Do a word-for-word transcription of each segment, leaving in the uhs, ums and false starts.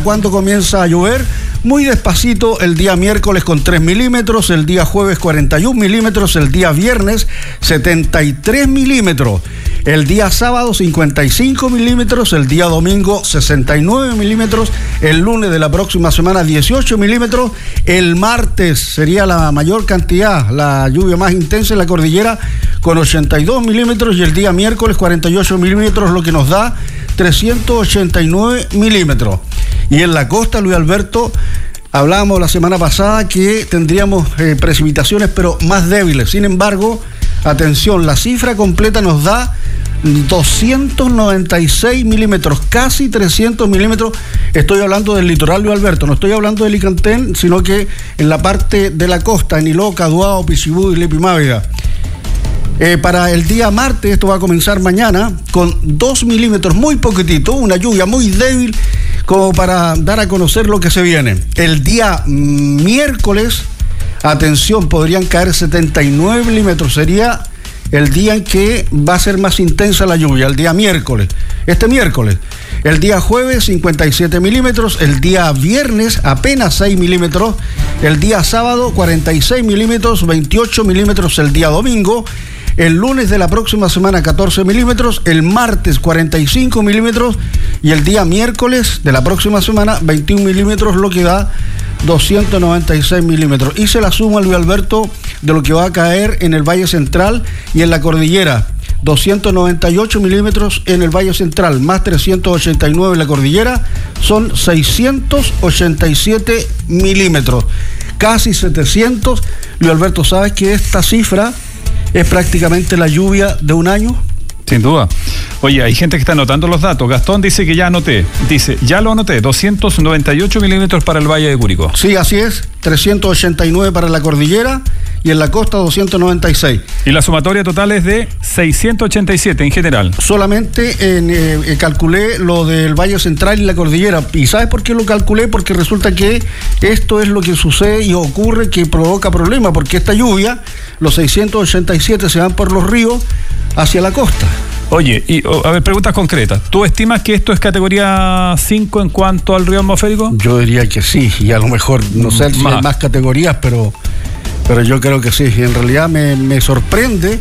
cuándo comienza a llover? Muy despacito el día miércoles con tres milímetros, el día jueves cuarenta y un milímetros, el día viernes setenta y tres milímetros, el día sábado cincuenta y cinco milímetros, el día domingo sesenta y nueve milímetros, el lunes de la próxima semana dieciocho milímetros, el martes sería la mayor cantidad, la lluvia más intensa en la cordillera con ochenta y dos milímetros y el día miércoles cuarenta y ocho milímetros, lo que nos da trescientos ochenta y nueve milímetros. Y en la costa, Luis Alberto, hablábamos la semana pasada que tendríamos eh, precipitaciones pero más débiles. Sin embargo, atención, la cifra completa nos da doscientos noventa y seis milímetros, casi trescientos milímetros. Estoy hablando del litoral, Luis Alberto, no estoy hablando de Licantén, sino que en la parte de la costa, en Iloca, Duao, Pichibú y Lipimávida. Eh, para el día martes, esto va a comenzar mañana, con dos milímetros, muy poquitito, una lluvia muy débil, como para dar a conocer lo que se viene. El día miércoles, atención, podrían caer setenta y nueve milímetros, sería el día en que va a ser más intensa la lluvia, el día miércoles, este miércoles. El día jueves, cincuenta y siete milímetros, el día viernes, apenas seis milímetros, el día sábado, cuarenta y seis milímetros, veintiocho milímetros el día domingo, el lunes de la próxima semana, catorce milímetros, el martes, cuarenta y cinco milímetros, y el día miércoles de la próxima semana, veintiún milímetros, lo que da doscientos noventa y seis milímetros. Y se la suma, Luis Alberto, de lo que va a caer en el Valle Central y en la cordillera. doscientos noventa y ocho milímetros en el Valle Central, más trescientos ochenta y nueve en la cordillera, son seiscientos ochenta y siete milímetros, casi setecientos. Luis Alberto, ¿sabes que esta cifra es prácticamente la lluvia de un año? Sin duda. Oye, hay gente que está anotando los datos. Gastón dice que ya anoté. Dice, ya lo anoté, doscientos noventa y ocho milímetros para el Valle de Curicó. Sí, así es, trescientos ochenta y nueve para la cordillera y en la costa doscientos noventa y seis. Y la sumatoria total es de seiscientos ochenta y siete en general. Solamente en, eh, calculé lo del Valle Central y la cordillera. ¿Y sabes por qué lo calculé? Porque resulta que esto es lo que sucede y ocurre que provoca problemas, porque esta lluvia, los seiscientos ochenta y siete se van por los ríos hacia la costa. Oye, y a ver, preguntas concretas. ¿Tú estimas que esto es categoría cinco en cuanto al río atmosférico? Yo diría que sí, y a lo mejor, no sé si hay más categorías, pero, pero yo creo que sí. Y en realidad me, me sorprende.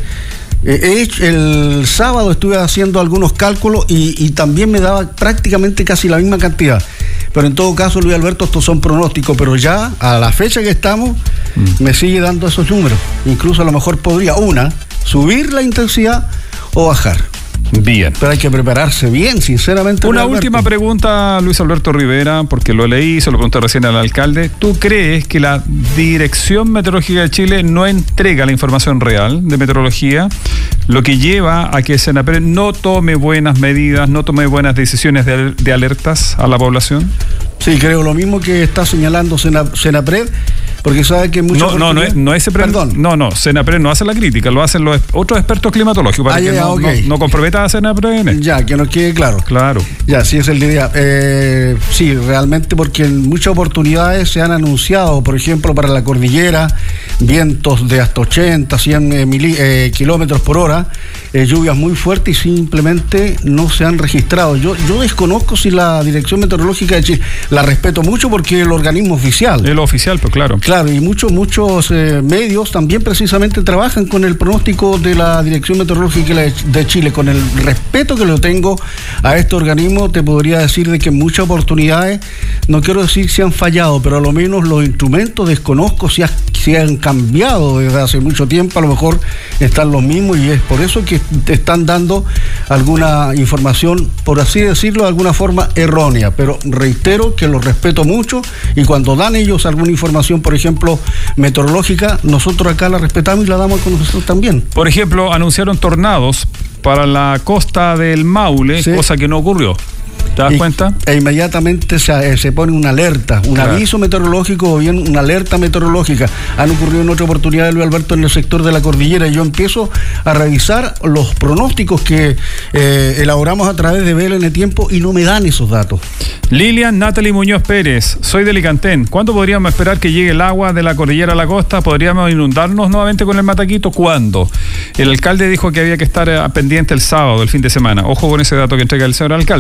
Eh, el sábado estuve haciendo algunos cálculos y, y también me daba prácticamente casi la misma cantidad. Pero en todo caso, Luis Alberto, estos son pronósticos, pero ya a la fecha que estamos, mm. me sigue dando esos números. Incluso a lo mejor podría, una, subir la intensidad o bajar. Bien. Pero hay que prepararse bien, sinceramente. Una última pregunta, Luis Alberto Rivera, porque lo leí, se lo pregunté recién al alcalde. ¿Tú crees que la Dirección Meteorológica de Chile no entrega la información real de meteorología, lo que lleva a que Senapred no tome buenas medidas, no tome buenas decisiones de, de alertas a la población? Sí, creo lo mismo que está señalando Senapred, porque sabe que muchos... No, no, no es, no es Perdón. No, no, Senapred no hace la crítica, lo hacen los otros expertos climatológicos, para ah, que ya, no, okay. no, no comprometa a Senapred. Ya, que nos quede claro. Claro. Ya, sí es el día. Eh, sí, realmente, porque en muchas oportunidades se han anunciado, por ejemplo, para la cordillera, vientos de hasta ochenta, cien eh, mili, eh, kilómetros por hora, eh, lluvias muy fuertes y simplemente no se han registrado. Yo, yo desconozco si la Dirección Meteorológica de Chile, la respeto mucho porque es el organismo oficial. El oficial, pues claro. Claro, y muchos, muchos eh, medios también precisamente trabajan con el pronóstico de la Dirección Meteorológica de Chile. Con el respeto que lo tengo a este organismo, te podría decir de que en muchas oportunidades, no quiero decir si han fallado, pero a lo menos los instrumentos desconozco si, ha, si han cambiado desde hace mucho tiempo, a lo mejor están los mismos y es por eso que te están dando alguna información, por así decirlo, de alguna forma errónea, pero reitero que los respeto mucho y cuando dan ellos alguna información, por ejemplo, meteorológica, nosotros acá la respetamos y la damos con nosotros también. Por ejemplo, anunciaron tornados para la costa del Maule, sí, cosa que no ocurrió. ¿Te das y, cuenta? E inmediatamente se, se pone una alerta, un claro. aviso meteorológico o bien una alerta meteorológica. Han ocurrido en otra oportunidad, Luis Alberto, en el sector de la cordillera, y yo empiezo a revisar los pronósticos que eh, elaboramos a través de B L N Tiempo y no me dan esos datos. Lilian Natalie Muñoz Pérez, soy de Licantén. ¿Cuándo podríamos esperar que llegue el agua de la cordillera a la costa? ¿Podríamos inundarnos nuevamente con el Mataquito? ¿Cuándo? El alcalde dijo que había que estar pendiente el sábado, el fin de semana. Ojo con ese dato que entrega el señor alcalde. Él habla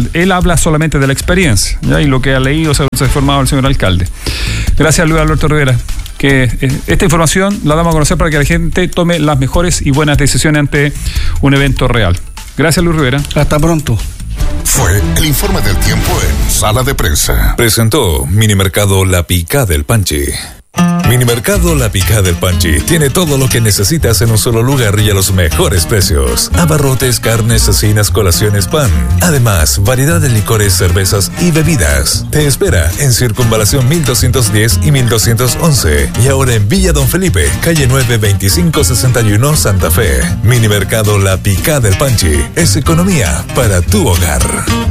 habla solamente de la experiencia, ¿ya? Y lo que ha leído, se ha informado el señor alcalde. Gracias, Luis Alberto Rivera. Que eh, esta información la damos a conocer para que la gente tome las mejores y buenas decisiones ante un evento real. Gracias, Luis Rivera. Hasta pronto. Fue el informe del tiempo en Sala de Prensa. Presentó Minimercado La Picá del Panchi. Minimercado La Picá del Panchi tiene todo lo que necesitas en un solo lugar y a los mejores precios. Abarrotes, carnes, cecinas, colaciones, pan. Además, variedad de licores, cervezas y bebidas. Te espera en Circunvalación mil doscientos diez y mil doscientos once. Y ahora en Villa Don Felipe, calle nueve veinticinco sesenta y uno, Santa Fe. Minimercado La Picá del Panchi es economía para tu hogar.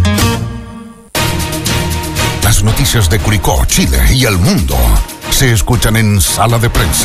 Las noticias de Curicó, Chile y el mundo se escuchan en Sala de Prensa.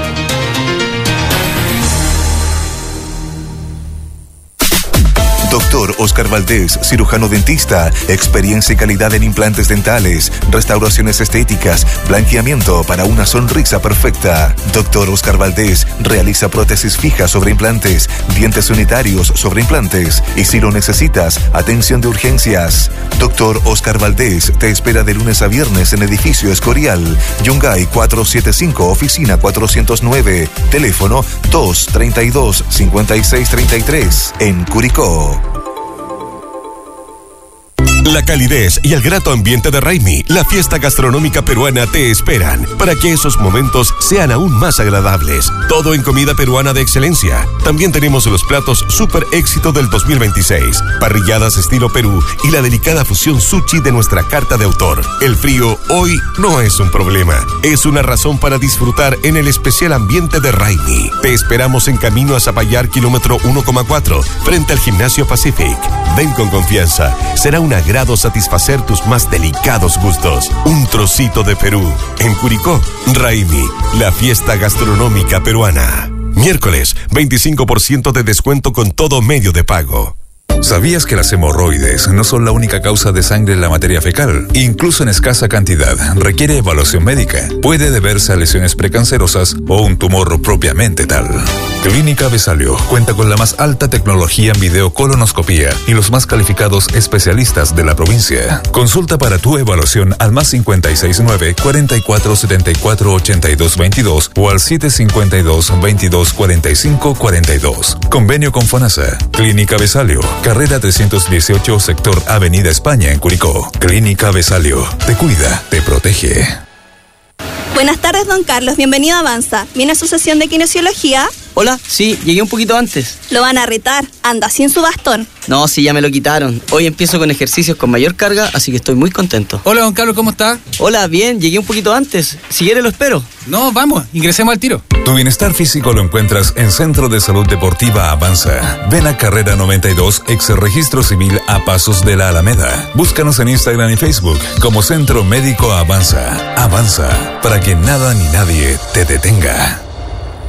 Doctor Oscar Valdés, cirujano dentista, experiencia y calidad en implantes dentales, restauraciones estéticas, blanqueamiento para una sonrisa perfecta. Doctor Oscar Valdés realiza prótesis fijas sobre implantes, dientes unitarios sobre implantes y si lo necesitas, atención de urgencias. Doctor Oscar Valdés te espera de lunes a viernes en Edificio Escorial, Yungay cuatrocientos setenta y cinco, oficina cuatrocientos nueve, teléfono dos treinta y dos, cincuenta y seis treinta y tres, en Curicó. La calidez y el grato ambiente de Raimi, la fiesta gastronómica peruana, te esperan para que esos momentos sean aún más agradables. Todo en comida peruana de excelencia. También tenemos los platos super éxito del dos mil veintiséis, parrilladas estilo Perú y la delicada fusión sushi de nuestra carta de autor. El frío hoy no es un problema, es una razón para disfrutar en el especial ambiente de Raimi. Te esperamos en camino a Zapallar, kilómetro uno coma cuatro, frente al Gimnasio Pacific. Ven con confianza, será una grado satisfacer tus más delicados gustos. Un trocito de Perú. En Curicó, Raimi, la fiesta gastronómica peruana. Miércoles, veinticinco por ciento de descuento con todo medio de pago. ¿Sabías que las hemorroides no son la única causa de sangre en la materia fecal? Incluso en escasa cantidad, requiere evaluación médica. Puede deberse a lesiones precancerosas o un tumor propiamente tal. Clínica Besalio cuenta con la más alta tecnología en videocolonoscopía y los más calificados especialistas de la provincia. Consulta para tu evaluación al más cincuenta y seis nueve, cuarenta y cuatro setenta y cuatro ochenta y dos veintidós o al siete cincuenta y dos, veintidós cuarenta y cinco cuarenta y dos. Convenio con FONASA. Clínica Besalio, carrera trescientos dieciocho, sector Avenida España en Curicó. Clínica Besalio, te cuida, te protege. Buenas tardes, don Carlos. Bienvenido a Avanza. ¿Viene a su sesión de kinesiología? Hola, sí, llegué un poquito antes. Lo van a retar. Anda sin su bastón. No, sí, ya me lo quitaron. Hoy empiezo con ejercicios con mayor carga, así que estoy muy contento. Hola, don Carlos, ¿cómo está? Hola, bien, llegué un poquito antes. Si quiere lo espero. No, vamos, ingresemos al tiro. Tu bienestar físico lo encuentras en Centro de Salud Deportiva Avanza. Ven a Carrera noventa y dos, ex Registro Civil a Pasos de la Alameda. Búscanos en Instagram y Facebook como Centro Médico Avanza. Avanza, para que nada ni nadie te detenga.